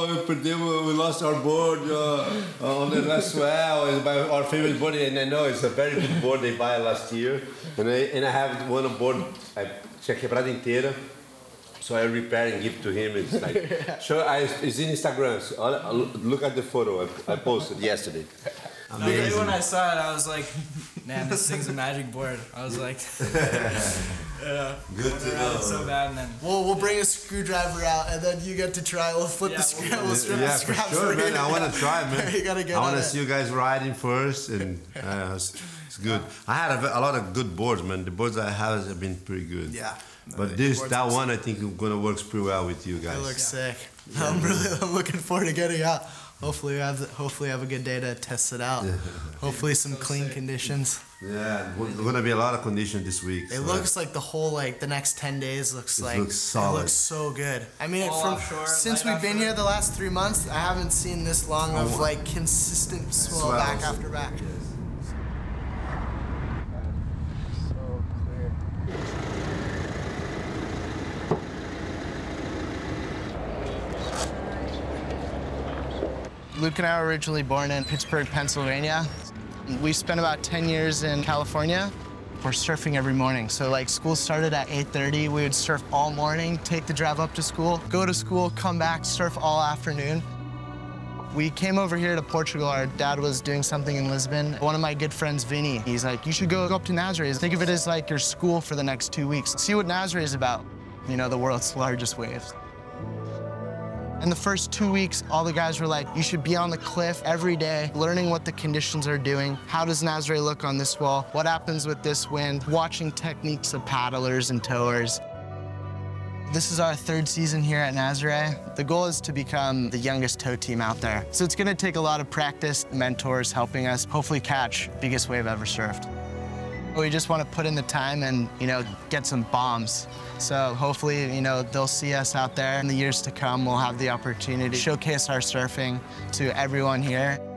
we lost our board on the last swell. It's our favorite board, and I know it's a very good board they buy last year. And I have one board, I tinha quebrado inteira. So I repair and give to him. It's like, it's in Instagram. So look at the photo I posted yesterday. Amazing. When I saw it, I was like, man, this thing's a magic board. I was like, yeah. Good to know. So bad, and then we'll bring a screwdriver out, and then you get to try. We'll flip the screw. We'll strip the for scraps sure, for man. you. I want to try, man. You gotta get I want on to it. see you guys riding first, and it's good. I had a lot of good boards, man. The boards I have have been pretty good. Yeah. But that one, I think, is gonna work pretty well with you guys. It looks sick. I'm looking forward to getting out. Hopefully we have a good day to test it out. Hopefully some clean conditions. Yeah, there's gonna be a lot of conditions this week. It looks like the whole the next 10 days looks solid. It looks so good. I mean, since we've been here the last 3 months, I haven't seen this long of consistent swell back after back. Luke and I were originally born in Pittsburgh, Pennsylvania. We spent about 10 years in California. We're surfing every morning. So school started at 8:30. We would surf all morning, take the drive up to school, go to school, come back, surf all afternoon. We came over here to Portugal. Our dad was doing something in Lisbon. One of my good friends, Vinny, he's like, you should go up to Nazare. Think of it as your school for the next 2 weeks. See what Nazare is about. The world's largest waves. In the first 2 weeks, all the guys were like, you should be on the cliff every day, learning what the conditions are doing. How does Nazare look on this wall? What happens with this wind? Watching techniques of paddlers and towers. This is our 3rd season here at Nazare. The goal is to become the youngest tow team out there. So it's gonna take a lot of practice, mentors helping us hopefully catch biggest wave ever surfed. We just want to put in the time and, get some bombs. So hopefully, they'll see us out there in the years to come. We'll have the opportunity to showcase our surfing to everyone here.